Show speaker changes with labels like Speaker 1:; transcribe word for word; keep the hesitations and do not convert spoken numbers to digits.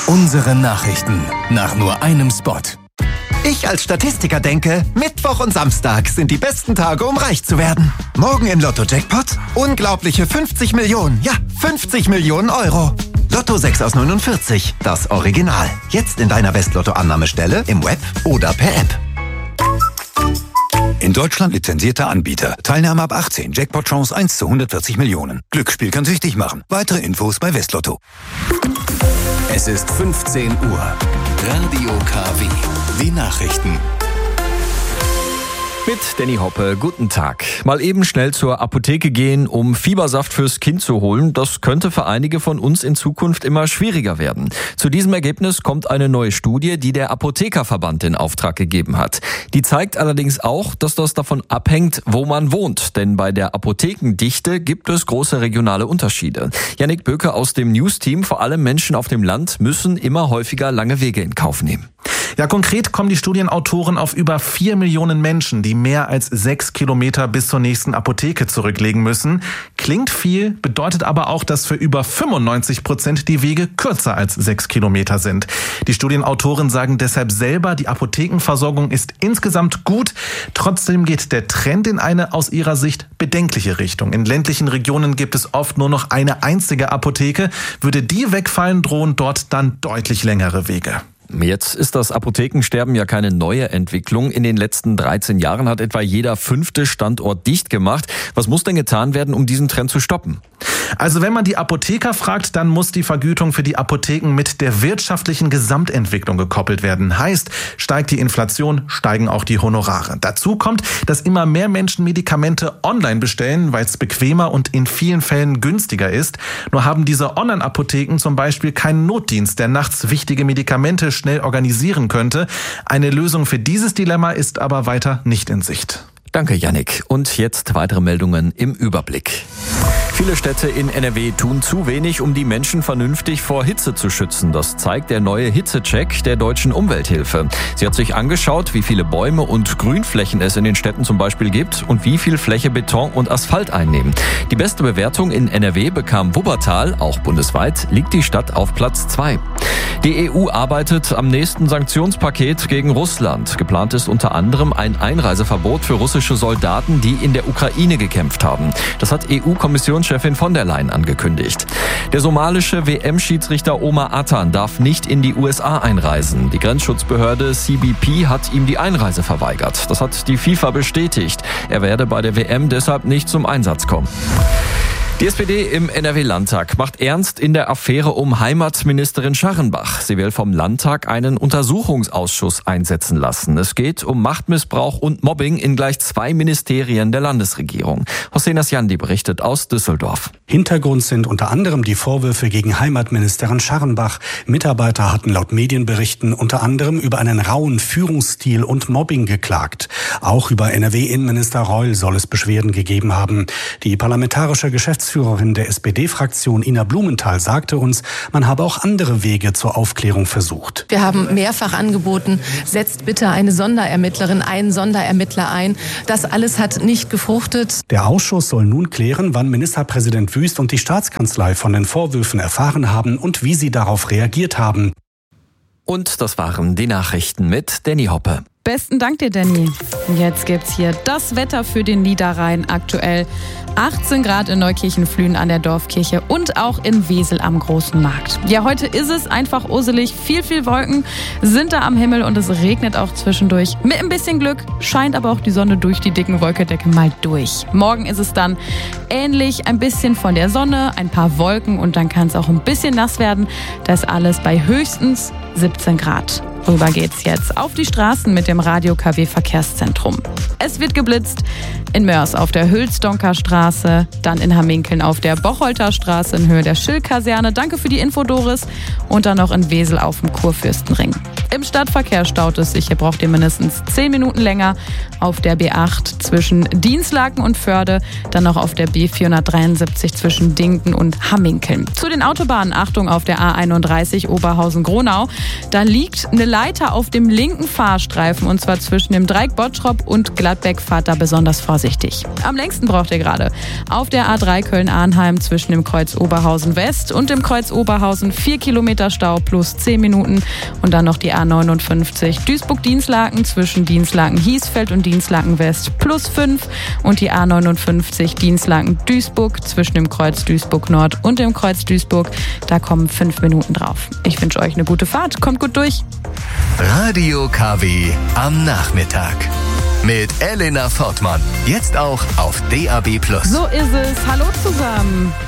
Speaker 1: Unsere Nachrichten nach nur einem Spot.
Speaker 2: Ich als Statistiker denke, Mittwoch und Samstag sind die besten Tage, um reich zu werden. Morgen im Lotto-Jackpot unglaubliche fünfzig Millionen, ja, fünfzig Millionen Euro. Lotto sechs aus neunundvierzig, das Original. Jetzt in deiner Westlotto-Annahmestelle, im Web oder per App.
Speaker 3: In Deutschland lizenzierter Anbieter. Teilnahme ab achtzehn. Jackpot-Chance eins zu hundertvierzig Millionen. Glücksspiel kann süchtig machen. Weitere Infos bei Westlotto.
Speaker 1: Es ist fünfzehn Uhr. Radio K W. Die Nachrichten.
Speaker 4: Mit Danny Hoppe, guten Tag. Mal eben schnell zur Apotheke gehen, um Fiebersaft fürs Kind zu holen, das könnte für einige von uns in Zukunft immer schwieriger werden. Zu diesem Ergebnis kommt eine neue Studie, die der Apothekerverband in Auftrag gegeben hat. Die zeigt allerdings auch, dass das davon abhängt, wo man wohnt, denn bei der Apothekendichte gibt es große regionale Unterschiede. Jannik Böke aus dem News-Team, vor allem Menschen auf dem Land müssen immer häufiger lange Wege in Kauf nehmen.
Speaker 5: Ja, konkret kommen die Studienautoren auf über vier Millionen Menschen, die mehr als sechs Kilometer bis zur nächsten Apotheke zurücklegen müssen. Klingt viel, bedeutet aber auch, dass für über fünfundneunzig Prozent die Wege kürzer als sechs Kilometer sind. Die Studienautoren sagen deshalb selber, die Apothekenversorgung ist insgesamt gut. Trotzdem geht der Trend in eine aus ihrer Sicht bedenkliche Richtung. In ländlichen Regionen gibt es oft nur noch eine einzige Apotheke. Würde die wegfallen, drohen dort dann deutlich längere Wege.
Speaker 4: Jetzt ist das Apothekensterben ja keine neue Entwicklung. In den letzten dreizehn Jahren hat etwa jeder fünfte Standort dicht gemacht. Was muss denn getan werden, um diesen Trend zu stoppen?
Speaker 5: Also wenn man die Apotheker fragt, dann muss die Vergütung für die Apotheken mit der wirtschaftlichen Gesamtentwicklung gekoppelt werden. Heißt, steigt die Inflation, steigen auch die Honorare. Dazu kommt, dass immer mehr Menschen Medikamente online bestellen, weil es bequemer und in vielen Fällen günstiger ist. Nur haben diese Online-Apotheken zum Beispiel keinen Notdienst, der nachts wichtige Medikamente schnell organisieren könnte. Eine Lösung für dieses Dilemma ist aber weiter nicht in Sicht.
Speaker 4: Danke, Jannik. Und jetzt weitere Meldungen im Überblick. Viele Städte in N R W tun zu wenig, um die Menschen vernünftig vor Hitze zu schützen. Das zeigt der neue Hitzecheck der Deutschen Umwelthilfe. Sie hat sich angeschaut, wie viele Bäume und Grünflächen es in den Städten zum Beispiel gibt und wie viel Fläche Beton und Asphalt einnehmen. Die beste Bewertung in N R W bekam Wuppertal. Auch bundesweit liegt die Stadt auf Platz zwei. Die E U arbeitet am nächsten Sanktionspaket gegen Russland. Geplant ist unter anderem ein Einreiseverbot für russische Soldaten, die in der Ukraine gekämpft haben. Das hat E U-Kommissionschefin von der Leyen angekündigt. Der somalische W M-Schiedsrichter Omar Atan darf nicht in die U S A einreisen. Die Grenzschutzbehörde C B P hat ihm die Einreise verweigert. Das hat die FIFA bestätigt. Er werde bei der W M deshalb nicht zum Einsatz kommen. Die S P D im N R W-Landtag macht ernst in der Affäre um Heimatministerin Scharrenbach. Sie will vom Landtag einen Untersuchungsausschuss einsetzen lassen. Es geht um Machtmissbrauch und Mobbing in gleich zwei Ministerien der Landesregierung. Hossein Asjandi berichtet aus Düsseldorf.
Speaker 6: Hintergrund sind unter anderem die Vorwürfe gegen Heimatministerin Scharrenbach. Mitarbeiter hatten laut Medienberichten unter anderem über einen rauen Führungsstil und Mobbing geklagt. Auch über N R W-Innenminister Reul soll es Beschwerden gegeben haben. Die parlamentarische Geschäftsführerin Geschäftsführerin der S P D-Fraktion Ina Blumenthal sagte uns, man habe auch andere Wege zur Aufklärung versucht.
Speaker 7: Wir haben mehrfach angeboten, setzt bitte eine Sonderermittlerin, einen Sonderermittler ein. Das alles hat nicht gefruchtet.
Speaker 6: Der Ausschuss soll nun klären, wann Ministerpräsident Wüst und die Staatskanzlei von den Vorwürfen erfahren haben und wie sie darauf reagiert haben.
Speaker 4: Und das waren die Nachrichten mit Danny Hoppe.
Speaker 8: Besten Dank dir, Danny. Jetzt gibt's hier das Wetter für den Niederrhein. Aktuell achtzehn Grad in Neukirchen-Flühen an der Dorfkirche und auch in Wesel am Großen Markt. Ja, heute ist es einfach urselig. Viel, viel Wolken sind da am Himmel und es regnet auch zwischendurch. Mit ein bisschen Glück scheint aber auch die Sonne durch die dicken Wolkendecken mal durch. Morgen ist es dann ähnlich, ein bisschen von der Sonne, ein paar Wolken und dann kann es auch ein bisschen nass werden. Das alles bei höchstens siebzehn Grad. Rüber geht's jetzt auf die Straßen mit dem Radio K W Verkehrszentrum. Es wird geblitzt in Mörs auf der Hülsdonker Straße, dann in Hamminkeln auf der Bocholter Straße in Höhe der Schill-Kaserne. Danke für die Info, Doris. Und dann noch in Wesel auf dem Kurfürstenring. Im Stadtverkehr staut es sich. Hier braucht ihr mindestens zehn Minuten länger auf der B acht zwischen Dinslaken und Förde, dann noch auf der B vierhundertdreiundsiebzig zwischen Dinken und Hamminkeln. Zu den Autobahnen, Achtung auf der A einunddreißig Oberhausen-Gronau. Da liegt eine Leiter auf dem linken Fahrstreifen und zwar zwischen dem Dreieck Bottrop und Gladbeck. Fahrt da besonders vorsichtig. Am längsten braucht ihr gerade auf der A drei Köln-Arnheim zwischen dem Kreuz Oberhausen West und dem Kreuz Oberhausen vier Kilometer Stau plus zehn Minuten und dann noch die A neunundfünfzig Duisburg-Dinslaken zwischen Dinslaken-Hiesfeld und Dinslaken-West plus fünf und die A neunundfünfzig Dinslaken-Duisburg zwischen dem Kreuz Duisburg-Nord und dem Kreuz Duisburg. Da kommen fünf Minuten drauf. Ich wünsche euch eine gute Fahrt. Kommt gut durch.
Speaker 1: Radio K W am Nachmittag. Mit Elena Fortmann. Jetzt auch auf D A B plus.
Speaker 8: So ist es. Hallo zusammen.